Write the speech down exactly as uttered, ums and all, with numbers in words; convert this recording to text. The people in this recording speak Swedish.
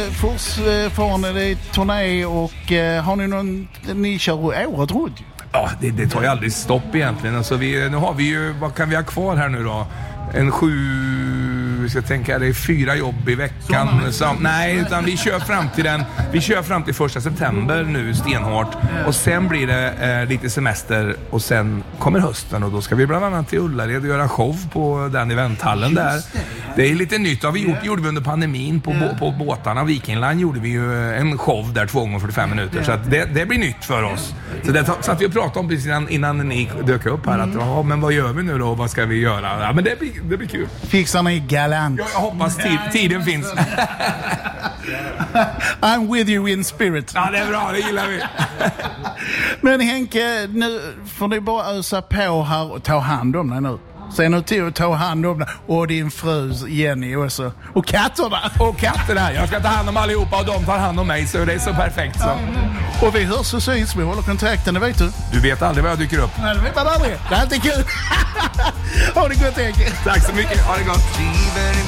fortfarande det är turné och eh, har ni någon, ni kör året runt? Ja, det, det tar ju aldrig stopp egentligen. Alltså vi, nu har vi ju, vad kan vi ha kvar här nu då? En sju, ska jag tänka, det är fyra jobb i veckan. Så, nej, utan vi kör fram till den, vi kör fram till första september nu stenhårt. Och sen blir det eh, lite semester och sen kommer hösten och då ska vi bland annat till Ullared och göra show på den eventhallen där. Det är lite nytt, har vi gjort, gjorde vi under pandemin på, på, på båtarna. Viking Line gjorde vi ju en show där två gånger fyrtiofem minuter. Så att det, det blir nytt för oss. Så det satt vi och pratade om precis innan, innan ni dök upp här. Att, ja, men vad gör vi nu då? Vad ska vi göra? Ja, men det blir, det blir kul. Fixar ni galant? Jag, jag hoppas tid, tiden finns. I'm with you in spirit. Ja, det är bra, det gillar vi. Men Henke, nu får ni bara ösa på här och ta hand om det nu. Se nu till att ta hand om det. Och din fru Jenny också. Och katterna. Och katterna. Jag ska ta hand om allihopa och de tar hand om mig. Så det är så perfekt så. Och vi hörs och syns. Vi håller kontakten, det vet du. Du vet aldrig vad jag dyker upp. Nej, det vet man aldrig. Det är alltid kul. Ha det gott, Henke. Tack så mycket. Ha det gott.